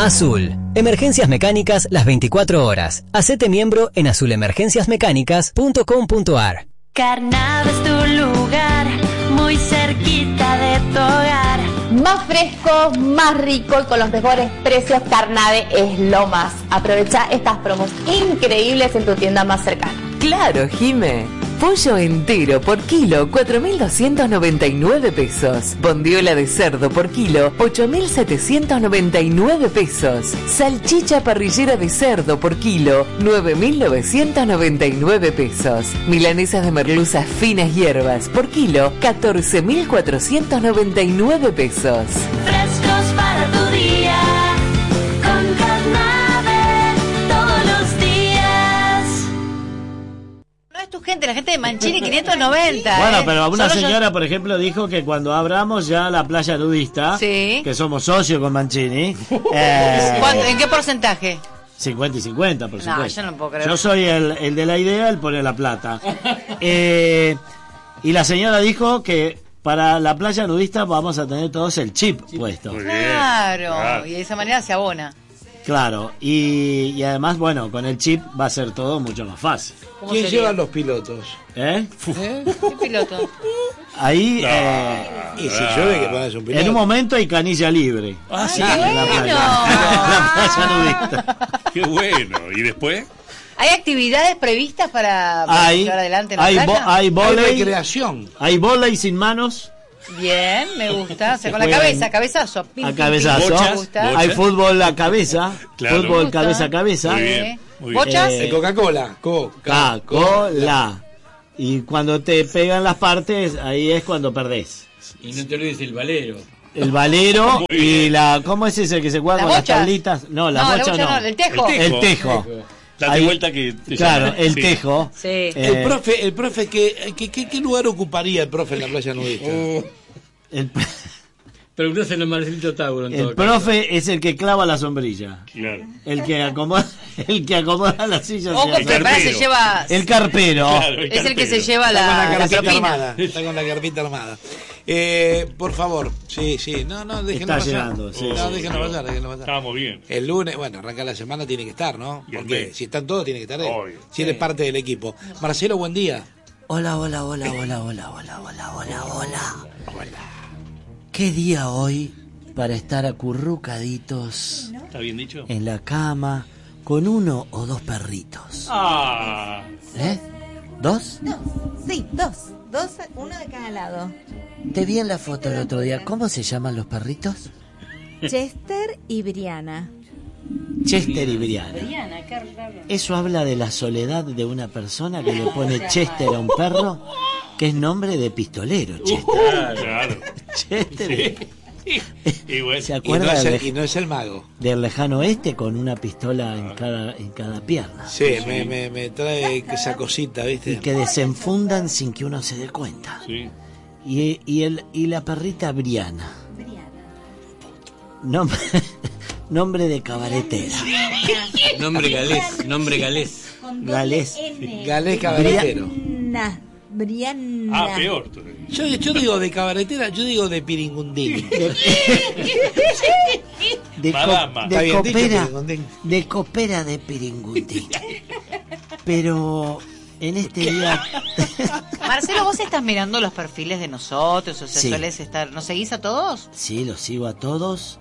Azul. Emergencias mecánicas las 24 horas. Hacete miembro en azulemergenciasmecánicas.com.ar. Carnave es tu lugar, muy cerquita de tu hogar. Más fresco, más rico y con los mejores precios. Carnave es lo más. Aprovecha estas promos increíbles en tu tienda más cercana. Claro, Jime. Pollo entero por kilo, 4.299 pesos. Bondiola de cerdo por kilo, 8.799 pesos. Salchicha parrillera de cerdo por kilo, 9.999 pesos. Milanesas de merluzas finas hierbas por kilo, 14.499 pesos. Frescos para tu día, con Carnave todos los días. No es tu gente, la gente de Mancini 590. Bueno, pero una Solo señora, por ejemplo, dijo que cuando abramos ya la playa nudista, Sí. que somos socios con Mancini, ¿Cuánto? ¿En qué porcentaje? 50 y 50, por supuesto. No, yo no puedo creer. Yo soy el de la idea, él pone la plata. Y la señora dijo que para la playa nudista vamos a tener todos el chip puesto. Claro, y de esa manera se abona. Claro, y además, bueno, con el chip va a ser todo mucho más fácil. ¿Quién lleva los pilotos? ¿Eh? ¿Qué piloto? Ahí, y si llueve, que pones un piloto. en un momento hay canilla libre. Ah, sí. En la playa, la playa nudista. Qué bueno. ¿Y después? ¿Hay actividades previstas para llevar adelante en la playa? Hay vóley, recreación. hay vóley sin manos. Bien, me gusta. O sea, con la Juegan cabeza, cabezazo. Pim, a pim, cabezazo. pim. Bochas, Me gusta. bochas. Hay fútbol a cabeza, Claro. fútbol Me gusta. cabeza a cabeza. Muy bien, muy bien. ¿Bochas? Eh, Coca-Cola. Coca-Cola. Y cuando te pegan las partes, ahí es cuando perdés. Y no te olvides el valero. El valero Muy y bien. la... ¿Cómo es ese que se juega ¿Las con las bochas? tablitas? No, la bocha no. el tejo. El tejo. Date Ahí- vuelta que te Claro, llaman. el Sí. tejo. Sí. Eh, El profe ¿qué lugar ocuparía el profe en la playa nudista? el, Preguntáselo a Marcelito Tauro en el todo caso. profe es el que clava la sombrilla. Claro. El que acomoda la silla. Ojo, hacia prepara, se carpero. lleva. el carpero. Claro, Es el que se carpero. lleva Está con la la carpita propina. armada. Está con la carpita armada. Por favor, sí. No, déjenos Está pasar. llegando, sí, No, sí, déjenos sí. pasar. Estábamos bien. El lunes, bueno, arranca la semana, tiene que estar, ¿no? Y el Porque mes. si están todos, tiene que estar él. Obvio. Si él es parte del equipo. Marcelo, buen día. Hola. ¿Qué día hoy para estar acurrucaditos ¿Está bien dicho? en la cama con uno o dos perritos? Ah. ¿Eh? ¿Dos? Sí, dos, uno de cada lado. Te vi en la foto el otro día. ¿Cómo se llaman los perritos? Chester y Brianna. Chester y Brianna. Eso habla de la soledad de una persona que le pone Chester a un perro, que es nombre de pistolero, Chester. Claro. Chester. Y bueno. ¿Se acuerda Y no es el mago. del lejano oeste con una pistola en cada pierna? Sí, me trae esa cosita, Y ¿viste? que desenfundan sin que uno se dé cuenta. Sí. Y la perrita Brianna. Nombre de cabaretera. Nombre galés. Galés. Galés cabaretero. Brianna. Ah, peor todavía. Yo digo de cabaretera, yo digo de piringundín. Madama. Está bien dicho, copera, piringundín. de copera de Piringundín. Pero en este día Marcelo, ¿vos estás mirando los perfiles de nosotros? O sea, Sí. ¿solés estar? ¿Nos seguís a todos? sí, los sigo a todos.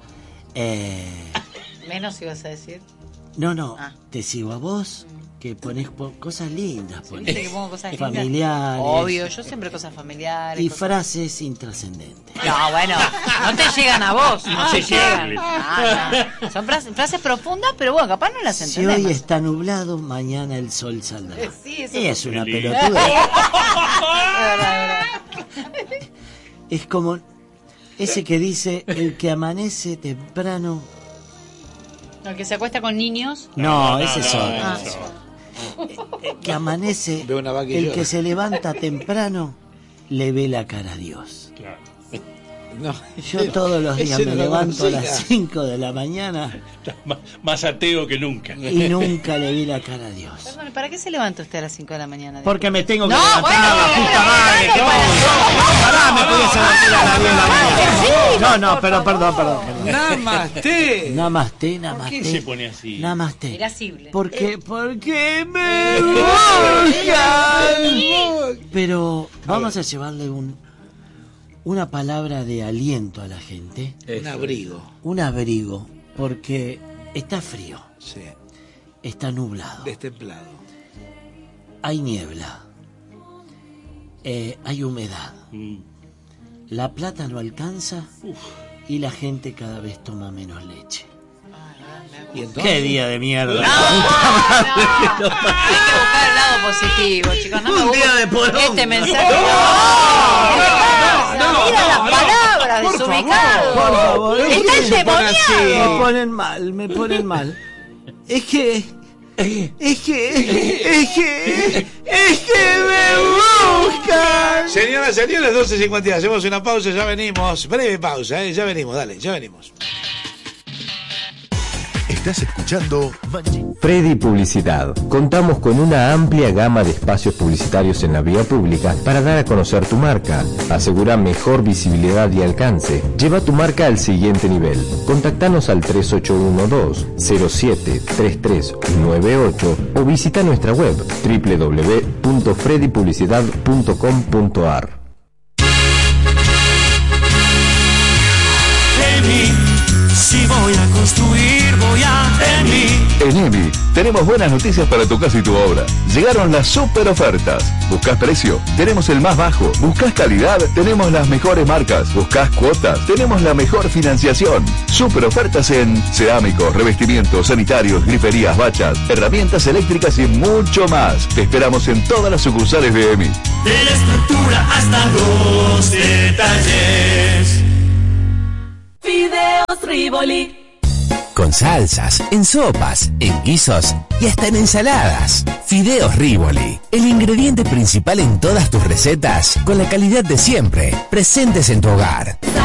Menos ibas a decir. No, Ah. te sigo a vos, que pones cosas lindas, ¿Viste que pones pongo cosas lindas? familiares. Obvio, yo siempre cosas familiares. Y cosas- frases intrascendentes. No, bueno, no te llegan a vos, no te sí, llegan. sí. No. Son frases profundas, pero bueno, capaz no las Si entendemos. hoy está nublado, mañana el sol saldrá. Sí, eso Es una Qué lindo. pelotuda. verdad. Es como ese que dice, el que amanece temprano... El que se acuesta con niños. No, ese es otro. Ah. El que amanece, Veo una vaca y el llora. que se levanta temprano, le ve la cara a Dios. Claro. No, Yo todos los días ese me no lo levanto a conocía. las 5 de la mañana Estás más ateo que nunca. y nunca le vi la cara a Dios. Perdón, ¿para qué se levanta usted a las 5 de la mañana? Porque me tengo que No, levantar, bueno, la puta madre, ¿qué pasó? Pará, me pudiese dormir a las 10 de la mañana. No, pero perdón. Namaste. Namaste. ¿Por qué se pone así? Namaste. Irascible. Porque me buscan. Pero vamos a llevarle una palabra de aliento a la gente. Un abrigo. Un abrigo, porque está frío, Sí. está nublado, Destemplado. hay niebla, hay humedad, la plata no alcanza y la gente cada vez toma menos leche. ¿Y entonces? ¡Qué día de mierda! Hay que buscar el lado positivo, chicos. No Un me día gusta de porón. este mensaje. Mira las palabras, Por desubicado. favor, Está endemoniado. me ponen mal. Es que me buscan. Señoras, señores, 12:50. Hacemos una pausa, ya venimos. Breve pausa, ya venimos, dale, ya venimos. Estás escuchando Freddy Publicidad. Contamos con una amplia gama de espacios publicitarios en la vía pública para dar a conocer tu marca. Asegura mejor visibilidad y alcance. Lleva tu marca al siguiente nivel. Contactanos al 3812-073398 o visita nuestra web www.freddypublicidad.com.ar. Si voy a construir, voy a EMI. En EMI tenemos buenas noticias para tu casa y tu obra. Llegaron las super ofertas. ¿Buscás precio? Tenemos el más bajo. ¿Buscás calidad? Tenemos las mejores marcas. ¿Buscás cuotas? Tenemos la mejor financiación. Super ofertas en cerámicos, revestimientos, sanitarios, griferías, bachas, herramientas eléctricas y mucho más. Te esperamos en todas las sucursales de EMI. De la estructura hasta los detalles. Fideos Rivoli. Con salsas, en sopas, en guisos y hasta en ensaladas. Fideos Rivoli, el ingrediente principal en todas tus recetas, con la calidad de siempre, presentes en tu hogar.